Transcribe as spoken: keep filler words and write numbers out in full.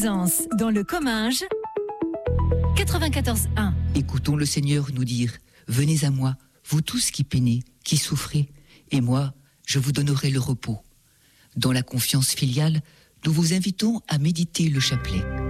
Plaisance, dans le Comminges, quatre-vingt-quatorze un. Écoutons le Seigneur nous dire, venez à moi, vous tous qui peinez, qui souffrez, et moi, je vous donnerai le repos. Dans la confiance filiale, nous vous invitons à méditer le chapelet.